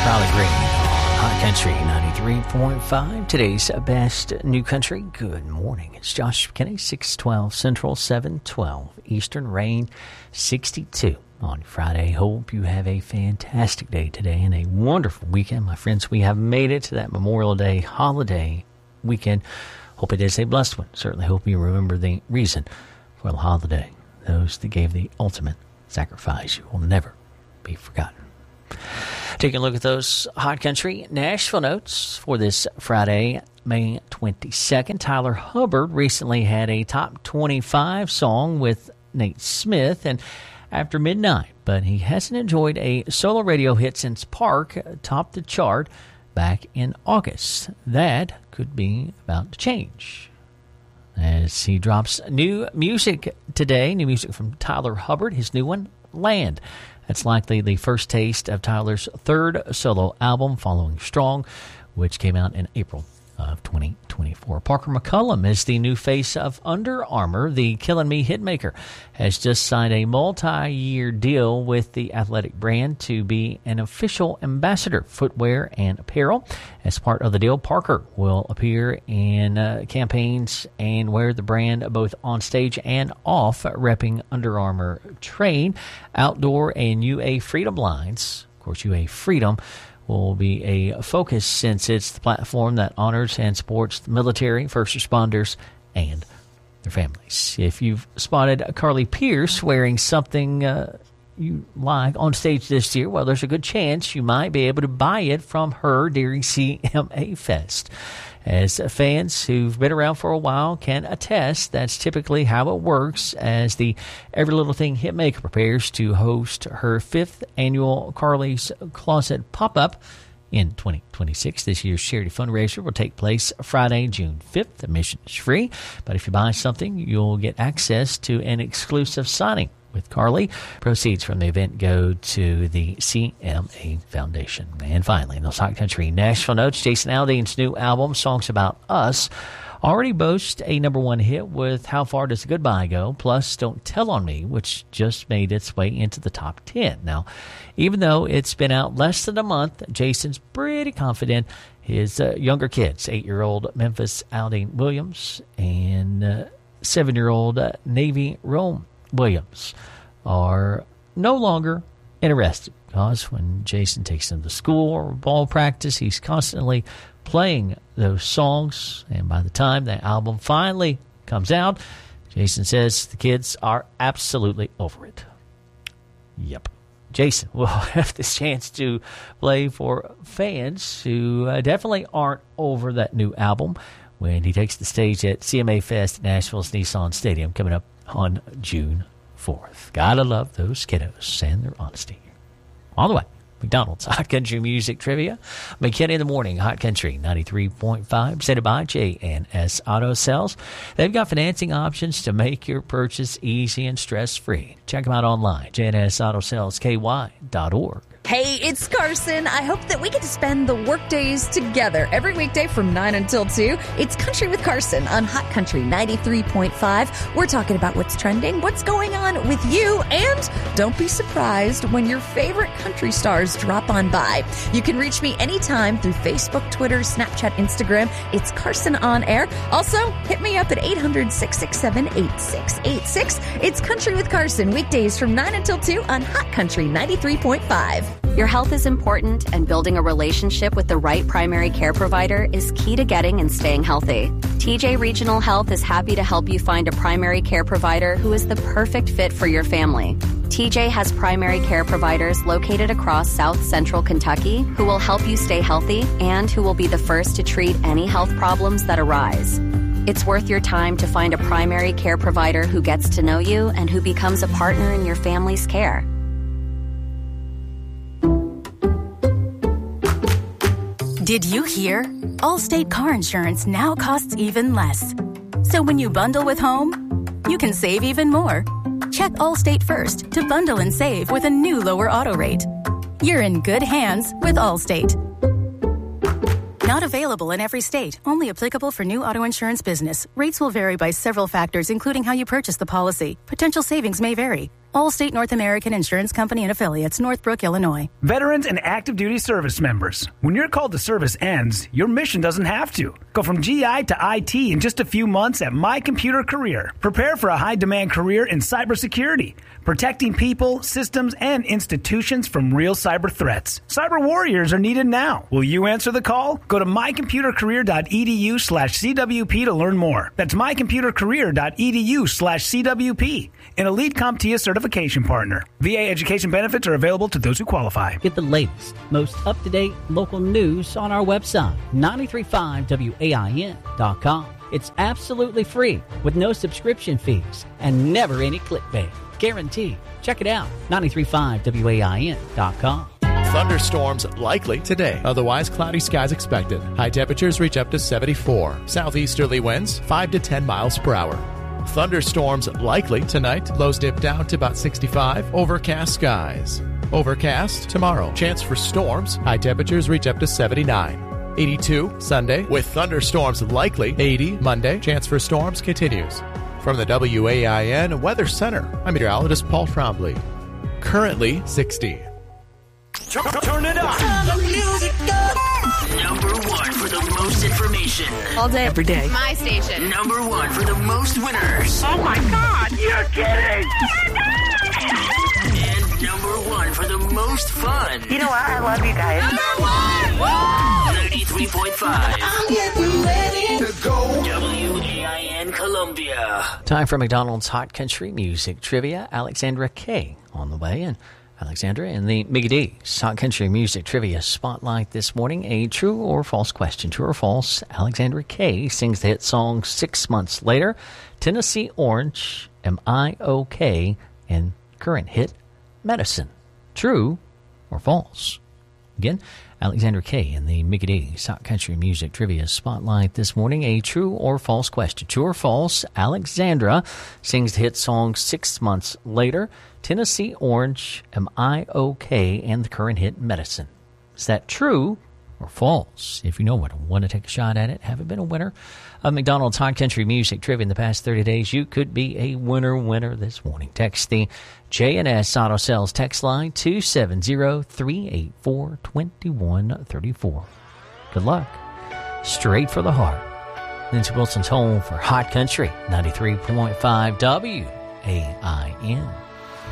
Riley Green on Hot Country 93.5. Today's best new country. Good morning. It's Josh McKinney, 612 Central, 712 Eastern. Rain 62 on Friday. Hope you have a fantastic day today and a wonderful weekend. My friends, we have made it to that Memorial Day holiday weekend. Hope it is a blessed one. Certainly hope you remember the reason for the holiday. Those that gave the ultimate sacrifice. You will never be forgotten. Taking a look at those Hot Country Nashville notes for this Friday, May 22nd. Tyler Hubbard recently had a top 25 song with Nate Smith and After Midnight, but he hasn't enjoyed a solo radio hit since Park topped the chart back in August. That could be about to change as he drops new music today. New music from Tyler Hubbard, his new one, Land. That's likely the first taste of Tyler's third solo album, Following Strong, which came out in April of 2024. Parker McCollum is the new face of Under Armour. The Killin' Me hitmaker has just signed a multi-year deal with the athletic brand to be an official ambassador, footwear and apparel. As part of the deal, Parker will appear in campaigns and wear the brand both on stage and off, repping Under Armour Train, Outdoor, and UA Freedom lines. Of course, UA Freedom will be a focus since it's the platform that honors and supports the military, first responders, and their families. If you've spotted Carly Pierce wearing something you like on stage this year, well, there's a good chance you might be able to buy it from her during CMA Fest. As fans who've been around for a while can attest, that's typically how it works as the Every Little Thing hitmaker prepares to host her 5th annual Carly's Closet pop-up in 2026. This year's charity fundraiser will take place Friday, June 5th. Admission is free, but if you buy something, you'll get access to an exclusive signing with Carly. Proceeds from the event go to the CMA Foundation. And finally, in those Hot Country Nashville notes, Jason Aldean's new album, Songs About Us, already boasts a #1 hit with How Far Does Goodbye Go, plus Don't Tell on Me, which just made its way into the top 10. Now, even though it's been out less than a month, Jason's pretty confident his younger kids, 8-year-old Memphis Aldean Williams and 7-year-old Navy Rome Williams, are no longer interested, because when Jason takes them to school or ball practice, he's constantly playing those songs, and by the time that album finally comes out, Jason says the kids are absolutely over it. Yep. Jason will have this chance to play for fans who definitely aren't over that new album when he takes the stage at CMA Fest at Nashville's Nissan Stadium coming up on June 4th. Gotta love those kiddos and their honesty. On the way, McDonald's Hot Country Music Trivia. McKinney in the Morning, Hot Country 93.5, presented by J&S Auto Sales. They've got financing options to make your purchase easy and stress-free. Check them out online, jnsautosales.ky.org. Hey, it's Carson. I hope that we get to spend the work days together every weekday from 9 until 2. It's Country with Carson on Hot Country 93.5. We're talking about what's trending, what's going on with you, and don't be surprised when your favorite country stars drop on by. You can reach me anytime through Facebook, Twitter, Snapchat, Instagram. It's Carson On Air. Also, hit me up at 800-667-8686. It's Country with Carson, weekdays from 9 until 2 on Hot Country 93.5. Your health is important, and building a relationship with the right primary care provider is key to getting and staying healthy. TJ Regional Health is happy to help you find a primary care provider who is the perfect fit for your family. TJ has primary care providers located across South Central Kentucky who will help you stay healthy and who will be the first to treat any health problems that arise. It's worth your time to find a primary care provider who gets to know you and who becomes a partner in your family's care. Did you hear? Allstate car insurance now costs even less. So when you bundle with home, you can save even more. Check Allstate first to bundle and save with a new lower auto rate. You're in good hands with Allstate. Not available in every state. Only applicable for new auto insurance business. Rates will vary by several factors, including how you purchase the policy. Potential savings may vary. Allstate North American Insurance Company and Affiliates, Northbrook, Illinois. Veterans and active duty service members. When your call to service ends, your mission doesn't have to. Go from GI to IT in just a few months at My Computer Career. Prepare for a high-demand career in cybersecurity, protecting people, systems, and institutions from real cyber threats. Cyber warriors are needed now. Will you answer the call? Go to mycomputercareer.edu/CWP to learn more. That's mycomputercareer.edu/CWP. An elite CompTIA certification partner. VA education benefits are available to those who qualify. Get the latest, most up-to-date local news on our website, 935wain.com. It's absolutely free with no subscription fees and never any clickbait. Guaranteed. Check it out, 935wain.com. Thunderstorms likely today. Otherwise, cloudy skies expected. High temperatures reach up to 74. Southeasterly winds 5 to 10 miles per hour. Thunderstorms likely tonight. Lows dip down to about 65. Overcast skies. Overcast tomorrow. Chance for storms. High temperatures reach up to 79. 82 Sunday with thunderstorms likely. 80 Monday. Chance for storms continues. From the WAIN Weather Center, I'm meteorologist Paul Trombley. Currently 60. Turn it up. The music up. Number one for the most information. All day, every day. My station. Number one for the most winners. Oh my God, you're kidding. And number one for the most fun. You know what? I love you guys. Number one. 93.5. I'm getting ready to go. WAIN Columbia. Time for McDonald's Hot Country Music Trivia. Alexandra Kay on the way. And Alexandra in the Mickey D's Hot Country Music Trivia Spotlight this morning. A true or false question. True or false? Alexandra Kay sings the hit song 6 months later. Tennessee Orange, Am I OK? And current hit Medicine. True or false? Again, Alexandra Kay in the Mickey D's Hot Country Music Trivia Spotlight this morning. A true or false question. True or false? Alexandra sings the hit song 6 months later. Tennessee Orange, Am I OK? And the current hit Medicine. Is that true or false? If you know what, want to take a shot at it, haven't been a winner of McDonald's Hot Country Music Trivia in the past 30 days, you could be a winner this morning. Text the J&S Auto Sales text line 270-384-2134. Good luck. Straight for the heart. Lindsey Wilson's home for Hot Country, 93.5 WAIN.